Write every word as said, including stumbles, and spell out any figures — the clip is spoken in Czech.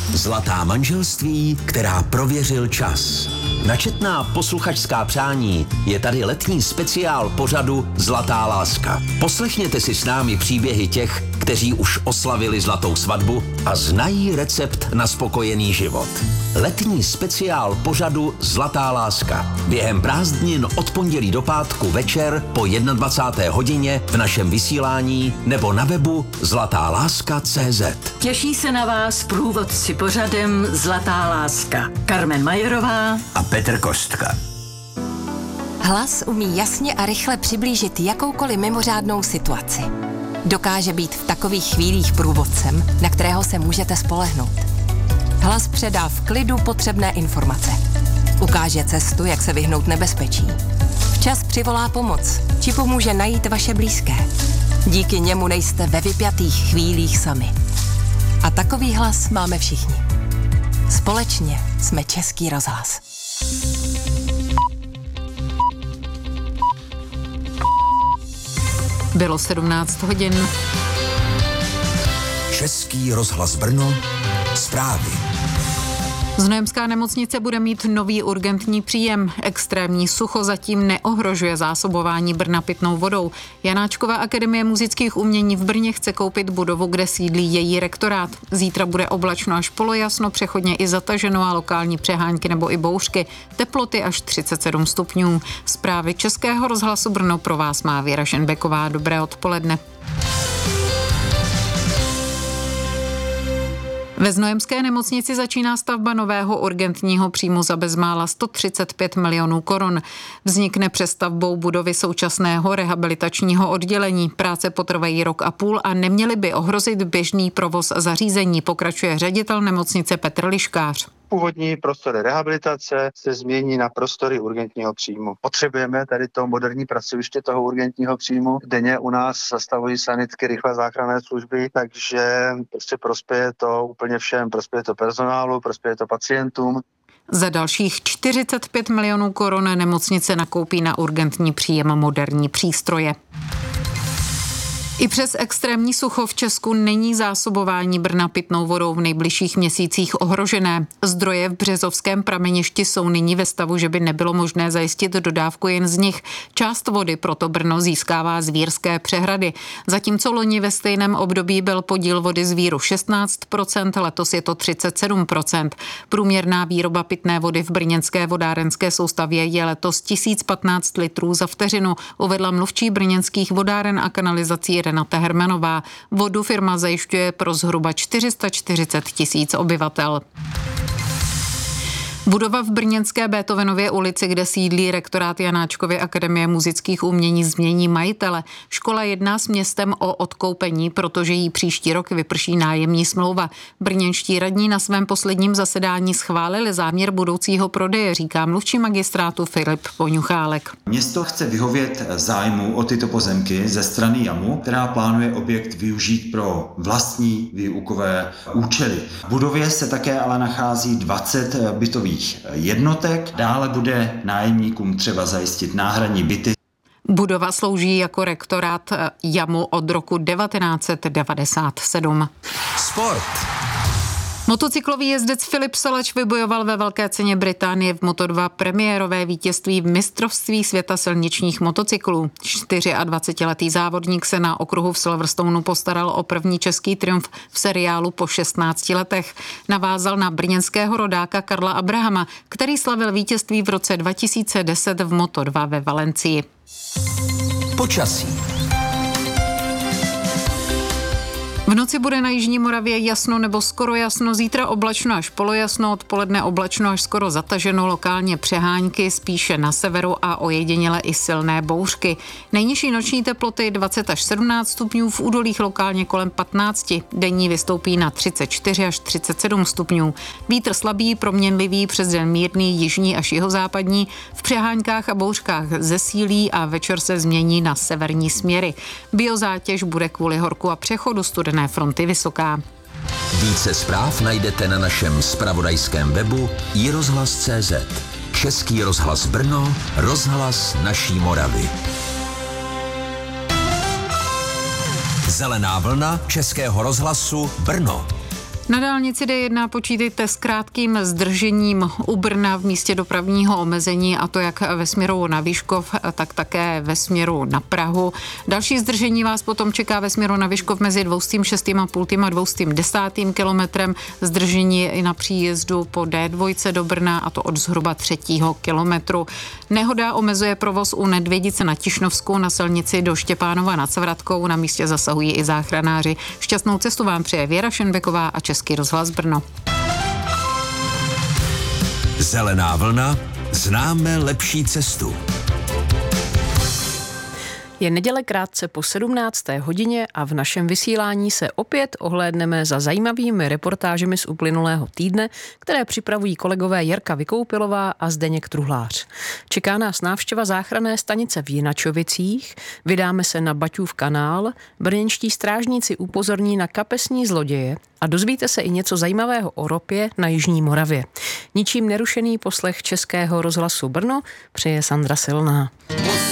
Zlatá manželství, která prověřil čas. Na četná posluchačská přání je tady letní speciál pořadu Zlatá láska. Poslechněte si s námi příběhy těch, kteří už oslavili zlatou svatbu a znají recept na spokojený život. Letní speciál pořadu Zlatá láska. Během prázdnin od pondělí do pátku večer po dvacáté jedné hodině v našem vysílání nebo na webu zlatá láska tečka cé zet. Těší se na vás průvodci pořadem Zlatá láska. Carmen Majerová a Petr Kostka. Hlas umí jasně a rychle přiblížit jakoukoliv mimořádnou situaci. Dokáže být v takových chvílích průvodcem, na kterého se můžete spolehnout. Hlas předá v klidu potřebné informace. Ukáže cestu, jak se vyhnout nebezpečí. Včas přivolá pomoc, či pomůže najít vaše blízké. Díky němu nejste ve vypjatých chvílích sami. A takový hlas máme všichni. Společně jsme Český rozhlas. Bylo sedmnáct hodin. Český rozhlas Brno, zprávy. Znojemská nemocnice bude mít nový urgentní příjem. Extrémní sucho zatím neohrožuje zásobování Brna pitnou vodou. Janáčkova akademie muzických umění v Brně chce koupit budovu, kde sídlí její rektorát. Zítra bude oblačno až polojasno, přechodně i zataženo a lokální přehánky nebo i bouřky. Teploty až třicet sedm stupňů. Zprávy Českého rozhlasu Brno pro vás má Věra Šenbeková. Dobré odpoledne. Ve Znojemské nemocnici začíná stavba nového urgentního příjmu za bezmála sto třicet pět milionů korun. Vznikne přestavbou budovy současného rehabilitačního oddělení. Práce potrvají rok a půl a neměly by ohrozit běžný provoz zařízení, pokračuje ředitel nemocnice Petr Liškář. Původní prostory rehabilitace se změní na prostory urgentního příjmu. Potřebujeme tady to moderní pracoviště toho urgentního příjmu. Denně u nás zastavují sanitky, rychlé záchranné služby, takže prostě prospěje to úplně všem. Prospěje to personálu, prospěje to pacientům. Za dalších čtyřicet pět milionů korun nemocnice nakoupí na urgentní příjem moderní přístroje. I přes extrémní sucho v Česku není zásobování Brna pitnou vodou v nejbližších měsících ohrožené. Zdroje v Březovském prameništi jsou nyní ve stavu, že by nebylo možné zajistit dodávku jen z nich. Část vody proto Brno získává z Vírské přehrady. Zatímco loni ve stejném období byl podíl vody z Víru šestnáct procent, letos je to třicet sedm procent. Průměrná výroba pitné vody v brněnské vodárenské soustavě je letos tisíc patnáct litrů za vteřinu, uvedla mluvčí brněnských vodáren a kanalizací Renata Hermanová. Vodu firma zajišťuje pro zhruba čtyři sta čtyřicet tisíc obyvatel. Budova v brněnské Beethovenově ulici, kde sídlí rektorát Janáčkovy akademie muzických umění, změní majitele. Škola jedná s městem o odkoupení, protože jí příští rok vyprší nájemní smlouva. Brněnští radní na svém posledním zasedání schválili záměr budoucího prodeje, říká mluvčí magistrátu Filip Poňuchálek. Město chce vyhovět zájmu o tyto pozemky ze strany JAMu, která plánuje objekt využít pro vlastní výukové účely. V budově se také ale nachází dvacet bytových jednotek. Dále bude nájemníkům třeba zajistit náhradní byty. Budova slouží jako rektorát JAMu od roku devatenáct set devadesát sedm. Sport. Motocyklový jezdec Filip Salač vybojoval ve Velké ceně Británie v Moto dva premiérové vítězství v mistrovství světa silničních motocyklů. dvacetičtyřletý závodník se na okruhu v Silverstoneu postaral o první český triumf v seriálu po šestnácti letech. Navázal na brněnského rodáka Karla Abrahama, který slavil vítězství v roce dva tisíce deset v Moto dva ve Valencii. Počasí. V noci bude na jižní Moravě jasno nebo skoro jasno, zítra oblačno až polojasno, odpoledne oblačno až skoro zataženo, lokálně přehánky, spíše na severu a ojediněle i silné bouřky. Nejnižší noční teploty dvacet až sedmnáct stupňů, v údolích lokálně kolem patnáct, denní vystoupí na třicet čtyři až třicet sedm stupňů. Vítr slabý, proměnlivý, přes den mírný, jižní až jihozápadní, v přeháňkách a bouřkách zesílí a večer se změní na severní směry. Biozátěž bude kvůli horku a přechodu studené fronty vysoká. Více zpráv najdete na našem zpravodajském webu i rozhlas tečka cé zet. Český rozhlas Brno, rozhlas naší Moravy. Zelená vlna Českého rozhlasu Brno. Na dálnici D jedna počítejte s krátkým zdržením u Brna v místě dopravního omezení, a to jak ve směru na Vyškov, tak také ve směru na Prahu. Další zdržení vás potom čeká ve směru na Vyškov mezi dvěstě šest a půl a dvěstě deset kilometrem. Zdržení i na příjezdu po D dva do Brna, a to od zhruba třetího kilometru. Nehoda omezuje provoz u Nedvědice na Tišnovsku na silnici do Štěpánova nad Svratkou. Na místě zasahují i záchranáři. Šťastnou cestu vám přeje Věra Šenbeková a Český rozhlas Brno. Zelená vlna, známe lepší cestu. Je neděle krátce po sedmnácté hodině a v našem vysílání se opět ohlédneme za zajímavými reportážemi z uplynulého týdne, které připravují kolegové Jirka Vykoupilová a Zdeněk Truhlář. Čeká nás návštěva záchranné stanice v Jinačovicích, vydáme se na Baťův kanál, brněnští strážníci upozorní na kapesní zloděje a dozvíte se i něco zajímavého o ropě na Jižní Moravě. Ničím nerušený poslech Českého rozhlasu Brno přeje Sandra Silná.